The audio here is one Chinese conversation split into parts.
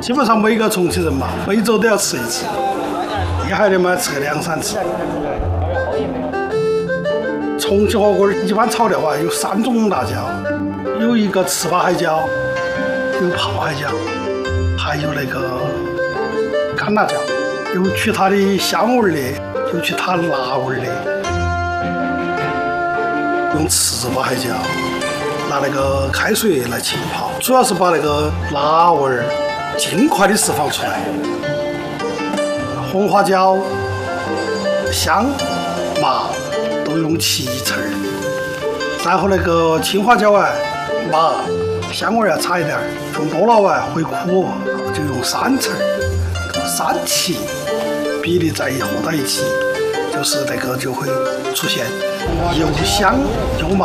基本上每个重庆人嘛，每周都要吃一次，厉害的嘛吃个2、3次。重庆火锅一般炒料啊有3种辣椒，有一个糍粑海椒，有泡海椒，还有那个干辣椒，有去它的香味的，有去它辣味的。用糍粑海椒，拿那个开水来浸泡，主要是把那个辣味儿尽快的释放出来。红花椒、香、麻都用7层，然后那个青花椒啊、麻、香味要差一点，用多了啊会苦，就用3层，3齐比例再合到一起，就是那个就会出现又香又麻。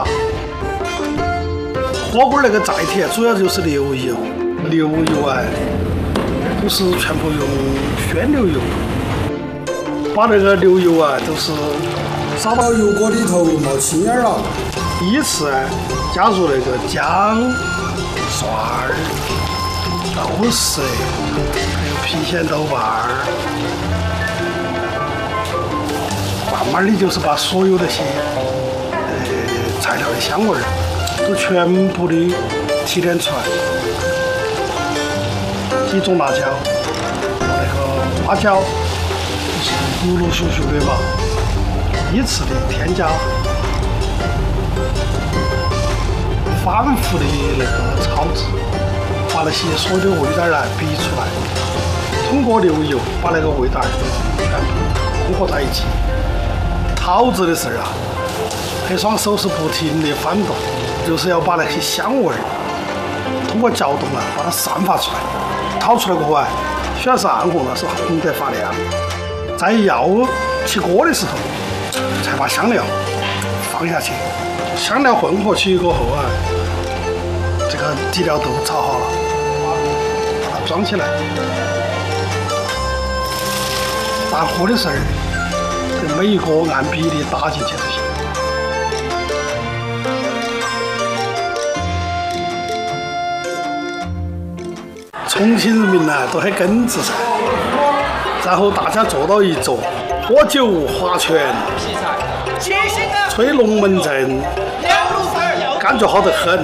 火锅那个载体主要就是牛油，牛油啊都是全部用鲜牛油，把那个牛油啊都是烧到油锅里头冒青烟了，依次加入那个姜、蒜儿、豆豉，还有郫县豆瓣儿，慢慢的就是把所有那些材料的香味儿都全部的提炼出来。几种辣椒，那个花椒就是陆陆续续的嘛，依次的添加，反复的那个炒制，把那些所有的味道来逼出来，通过牛油把那个味道全部混合在一起。炒制的时候啊，黑双手是不停的翻动，就是要把那些香味通过搅动啊，把它散发出来。炒出来过后啊，虽然是暗红了，是红得发亮。在要起锅的时候，才把香料放下去，香料混合起过后啊，这个底料都炒好了，把它装起来。打锅的时候，每一个按比例打进去就行。重庆人民呢都很耿直噻，然后大家坐到一桌，喝酒划拳，吹龙门阵，感觉好得很。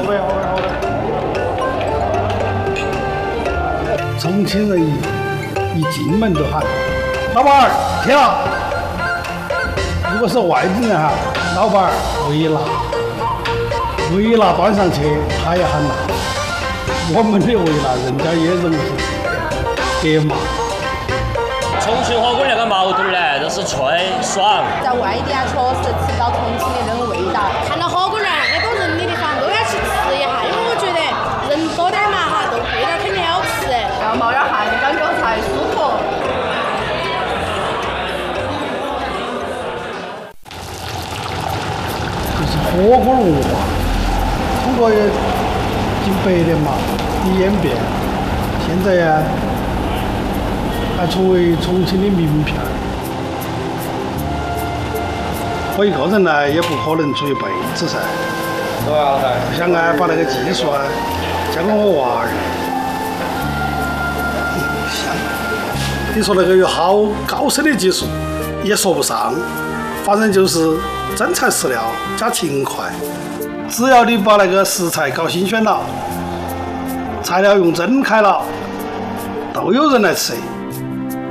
重庆人一进门就喊老板儿听了，如果是外地人哈，老板儿微辣，微辣端上去他也喊辣。我们的微辣人家也容易给骂。 重庆火锅那个毛肚呢，都是脆爽。 在外地啊，确实吃不到重庆的那个味道。看到火锅呢，那多人的地方都要去吃一下，因为我觉得人多点嘛哈，都味道肯定要吃，要冒点汗，感觉才舒服。 就是火锅文化，通过近100年嘛的演变，现在呀还成为重庆的名片。我一个人呢也不可能做一辈子噻， 对啊， 我想把那个技术交给我娃儿。你说那个有好高深的技术，也说不上，反正就是真材实料加勤快。只要你把那个食材搞新鲜了，材料用真开了，都有人来吃。